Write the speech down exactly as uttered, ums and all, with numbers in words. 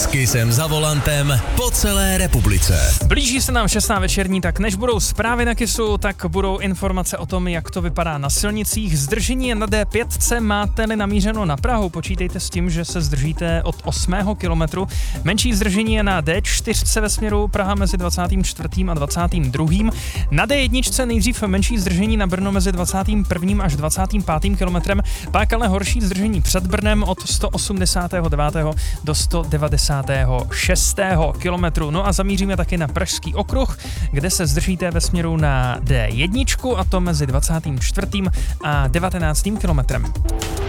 S Kissem za volantem po celé republice. Blíží se nám šestá večerní, tak než budou zprávy na Kissu, tak budou informace o tom, jak to vypadá na silnicích. Zdržení na D pět máte-li namířeno na Prahu, počítejte s tím, že se zdržíte od osmého kilometru. Menší zdržení je na D čtyři ve směru Praha mezi dvacátým čtvrtým a dvacátým druhým Na D jedna nejdřív menší zdržení na Brno mezi dvacátým prvním až dvacátým pátým kilometrem, pak ale horší zdržení před Brnem od sto osmdesátého devátého do sto devadesátého šestého kilometru. No a zamíříme taky na Pražský okruh, kde se zdržíte ve směru na D jedna a to mezi dvacátým čtvrtým a devatenáctým kilometrem.